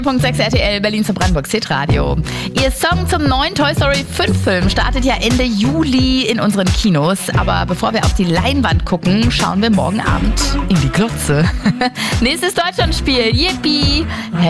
100.6 RTL Berlin zu Brandenburg Hitradio. Ihr Song zum neuen Toy Story 5 Film startet ja Ende Juli in unseren Kinos. Aber bevor wir auf die Leinwand gucken, schauen wir morgen Abend in die Glotze. Nächstes Deutschlandspiel. Yippie!